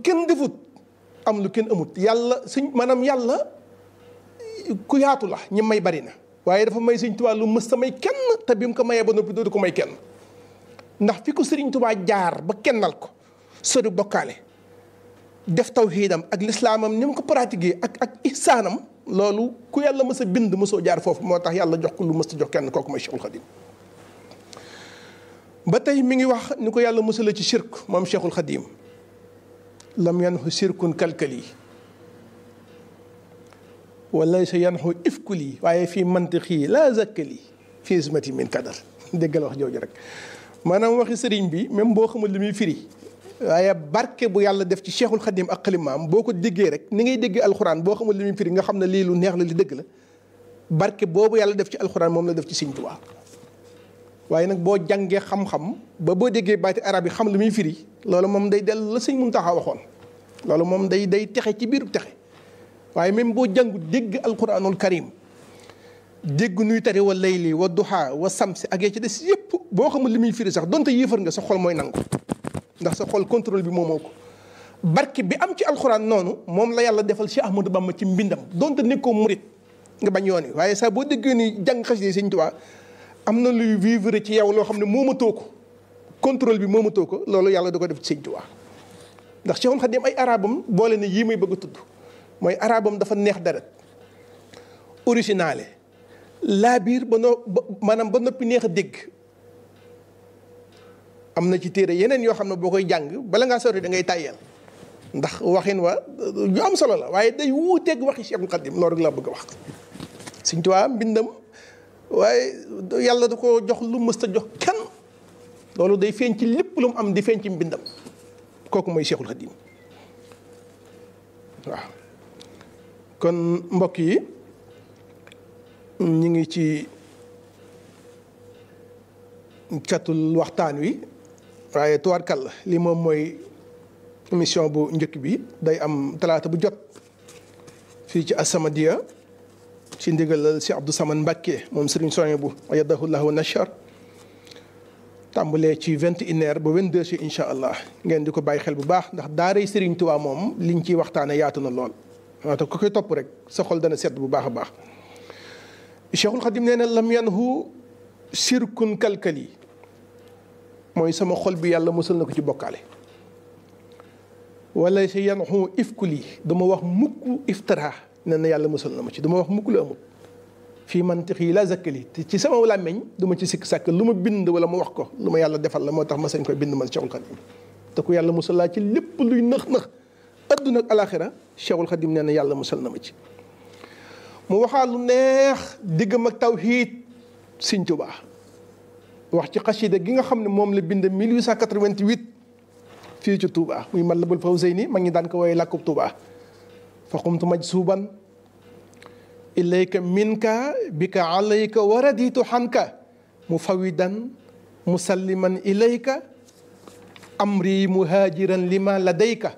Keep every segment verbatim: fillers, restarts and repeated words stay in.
kenn defut am lu kenn amut yàlla suñ maanaam yàlla ku yaatu la ñi may bari na waaye dafa may Sëriñ Tuubaa lu mës ta may kenn te bi mu ko mayee ba noppi dootu ko may kenn ndax fi ko Sëriñ Tuubaa jaar ba kennal ko sori bokkaale def tawhiidam ak lislaamam ni mu ko pratiqué ak ak ihsaanam loolu ku yàlla mës a bind mësoo jaar foofu moo tax yàlla jox ko lu mës a jox kenn kooku mooy Cheikhul Khadim ba tey mi ngi wax ni ko yàlla mësala ci shirk moom Cheikhul Khadim lam yanhu shirkun kalkali wala sa yanhu ifkuli waaye fii mantiqi laa zakkali fii ismati min kadar déggal wax jooju rek maanaam waxi sëriñ bi même boo xamul li muy firi waaye barke bu yàlla def ci Cheikhul Khadim ak xalimaam boo ko déggee rek ni ngay déggee alxuraan boo xamul li muy firi nga xam ne lii lu neex la li dëgg la barke boobu yàlla def ci alxuraan moom la def ci Sëriñ Tuubaa waaye nag boo jàngee xam-xam ba boo déggee baati arab yi xam li muy firi loolu moom day dellu la Sëriñ Muntaxa waxoon loolu moom day day texe ci biiru texe waaye même boo jàngu dégg alxuraanul karim dégg nuy tari wa layli wa duha wa samsi ak ci des yëpp boo xamul li muy firi sax donte yéefar nga sa xol mooy nangu ndax sa xol contrôle bi moomoo ko barke bi am ci alxuraan noonu moom la yàlla defal Cheikh Ahmadou Bamba ci mbindam donte nekkoo murit nga bañ yoon wi waaye sax boo déggee ni jàng xasida Sëriñ Tuubaa am na luy vivre ci yow loo xam ne moomatoo ko contrôle bi moomatoo ko loolu yàlla da ko def ci Sëriñ Tuubaa ndax Cheikhul Khadim ay arabam boole ne yii may bëgg a tudd mooy arabam dafa neex deret originale laa biir ba noo maanaam ba noppi neex a dégg am na ci téere yeneen yoo xam ne boo koy jàng bala ngaa sori da ngay tàyyeel ndax waxin wa yu am solo la waaye day wuuteeg waxi Cheikhul Khadim loolu rek laa bëgg a wax Sëriñ Tuubaa mbindam waaye yàlla da ko jox lu mës ta jox kenn loolu day feeñ ci lépp lu mu am di feeñ ci mbindam kooku mooy Cheikhul Khadim waaw kon mbokk yi ñu ngi ci catul waxtaan wi waaye tubaarkàlla li moom mooy émission bu njëkk bi day am talaata bu jot fii ci As-Samadiyya ci ndigalal Cheikh Abdou Samane Mbacké moom Serigne Souhaïbou ayyadahu llahu wa nashar tàmbalee ci vingt et une heures ba vingt-deux heures incha allah ngeen di ko bàyyi xel bu baax ndax daaray Serigne Touba moom liñ ciy waxtaane yaatu na lool waaw te ku koy topp rek sa xol dana sedd bu baax a baax Cheikhul Khadim nee na lam yanhu shirkun kalkali mooy sama xol bi yàlla musal na ko ci bokkaale wala sa yanhu ifkuli dama wax mukk iftara nee na yàlla musal na ma ci dama wax mukk lu amul fii mantiqi la zakkali te ci sama làmmiñ duma ci sikk sàkk lu ma bind wala ma wax ko lu ma yàlla defal la moo tax ma sañ koy bind man Cheikhul Khadim te ku yàlla musal laa ci lépp luy nëx nëx adduna ak alaxira Cheikhul Khadim nee na yàlla musal na ma ci mu waxaa lu neex diggam ak tawhiid Sëriñ Tuubaa wax ci xasida gi nga xam ne moom la bind mille huit cent quatre-vingt-huit fii ci Touba muy Matlabul Fawzayni mag ñi daan ko woowee làkkub Touba fa qumtu majsuban ilayka minka bika alayka wa raditu xanka mufawidan musalliman ilayka amri muhajiran lima ladayka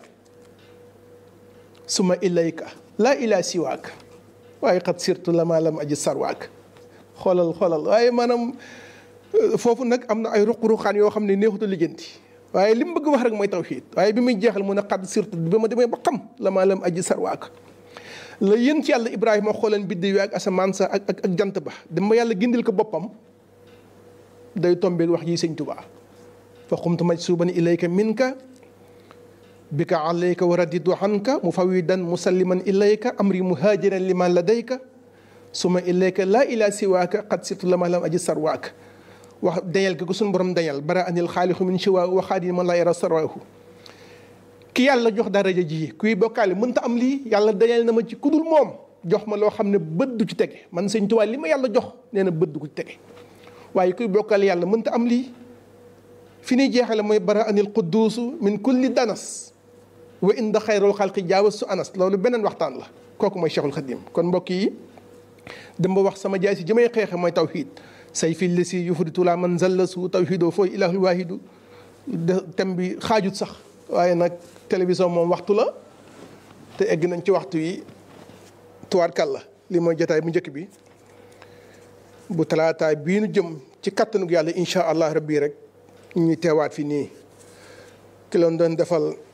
suma ilayka laa ilaa siwaak waaye xat sirtu lama lam aji sarwaak xoolal xoolal waaye maanaam foofu nag am na ay ruq-ruqaan yoo xam ne neexuta lijjanti waaye li mu bëgg wax rek mooy tawhiid waaye bi muy jeexal mu ne xat sirtu ba ma demee ba xam lama lam aji sarwaak la yéen ci yàlla Ibrahima xooleen biddew yi ak asamaan sa ak ak ak jant ba dem ba yàlla gindil ko boppam day tombeeg wax yi Sëñ Tuubaa fa qumtu majsuban ilayka minka bika alayka wa raditu anka mufawidan musalliman ilayka amri muhajiran liman ladayka suma ilayka laa ilaa siwaaka qad sirtu lama lam aji sarwaaka wax dañal ko suñu borom dañal bara anil xaalixu min siwaa wa xaadi man laa yara sarwaahu ki yàlla jox daraja ji kuy bokkaale mënta am lii yàlla dañal na ma ci kudul moom jox ma loo xam ne bët du ci tege man Sëñ Tuubaa li ma yàlla jox nee na bët du ko ci tege waaye kuy bokkaale yàlla mënta am lii fi ñuy jeexale mooy bara anil qudduusu min kulli danas wa inda xayrul xalqi jaawas su anas loolu beneen waxtaan la kooku mooy Cheikhul Khadim kon mbokk yi dem ba wax sama jaay si jëmay xeexe mooy tawhid say fi li si yufritu la man zalla su tawhidoo fooy ilahul waahidu thème bi xaajut sax waaye nag télévision moom waxtu la te egg nañ ci waxtu yi tuwaarkal la li mooy jotaay bu njëkk bi bu talaataay bii nu jëm ci kattanug yàlla incha allah rabbi rek ñu teewaat fi nii ki loon doon defal